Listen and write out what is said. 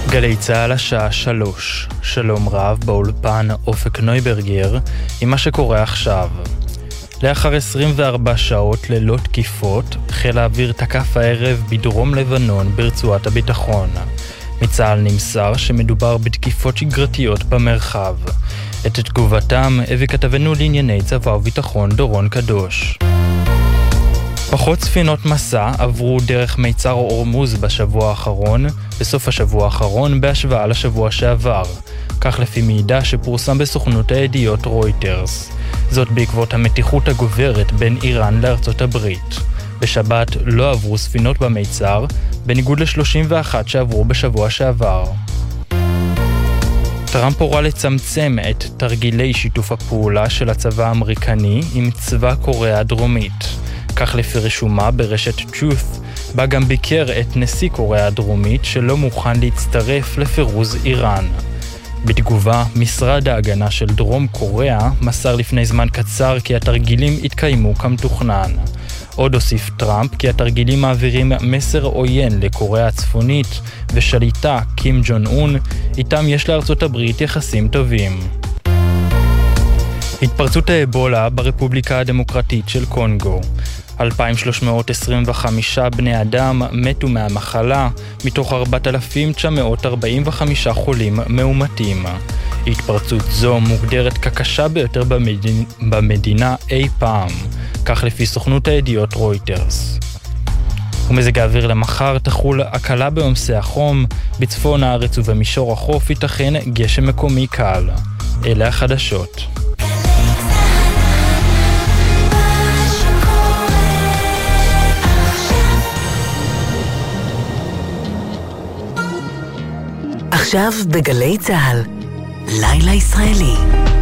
גלי צהל השעה 3. שלום רב באולפן אופק נויברגר עם מה שקורה עכשיו. לאחר 24 שעות ללא תקיפות, חיל האוויר תקף הערב בדרום לבנון ברצועת הביטחון. מצה"ל נמסר שמדובר בתקיפות שגרתיות במרחב. את תגובתם הביא כתבנו לענייני צבא וביטחון דורון קדוש. פחות ספינות מסע עברו דרך מיצר אורמוז בשבוע האחרון, בסוף השבוע האחרון בהשוואה לשבוע שעבר, כך לפי מידע שפורסם בסוכנות הידיעות רויטרס. זאת בעקבות המתיחות הגוברת בין איראן לארצות הברית. בשבת לא עברו ספינות במיצר, בניגוד ל-31 שעברו בשבוע שעבר. טראמפ הורה לצמצם את תרגילי שיתוף הפעולה של הצבא האמריקני עם צבא קוריאה הדרומית. כך לפי רשומה ברשת Truth, בה גם ביקר את נשיא קוריאה הדרומית שלא מוכן להצטרף לפירוז איראן. בתגובה, משרד ההגנה של דרום קוריאה מסר לפני זמן קצר כי התרגילים התקיימו כמתוכנן. עוד הוסיף טראמפ כי התרגילים מעבירים מסר עוין לקוריאה הצפונית ושליטה קים ג'ון און, איתם יש לארצות הברית יחסים טובים. התפרצות האבולה ברפובליקה הדמוקרטית של קונגו. 2,325 בני אדם מתו מהמחלה, מתוך 4,945 חולים מאומתים. התפרצות זו מוגדרת כקשה ביותר במדינה אי פעם, כך לפי סוכנות הידיעות רויטרס. ומזג האוויר למחר תחול הקלה בעומסי החום, בצפון הארץ ובמישור החוף ייתכן גשם מקומי קל. אלה החדשות. עכשיו בגלי צהל, לילה ישראלי.